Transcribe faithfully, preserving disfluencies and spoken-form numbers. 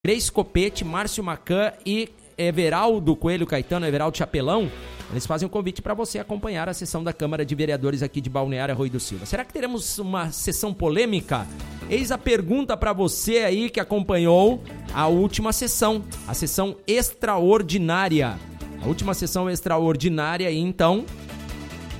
Grace Copete, Márcio Macan e Everaldo Coelho Caetano, Everaldo Chapelão, eles fazem um convite para você acompanhar a sessão da Câmara de Vereadores aqui de Balneário Arroio do Silva. Será que teremos uma sessão polêmica? Eis a pergunta para você aí que acompanhou a última sessão, a sessão extraordinária. A última sessão extraordinária, então,